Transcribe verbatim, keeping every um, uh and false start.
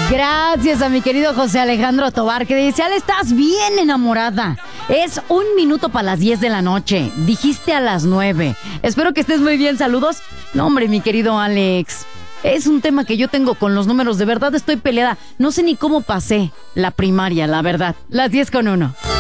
Gracias a mi querido José Alejandro Tobar, que dice: Ale, estás bien enamorada. Es un minuto para las diez de la noche. Dijiste a las nueve. Espero que estés muy bien. Saludos. No, hombre, mi querido Alex. Es un tema que yo tengo con los números. De verdad estoy peleada. No sé ni cómo pasé la primaria, la verdad. Las diez con uno.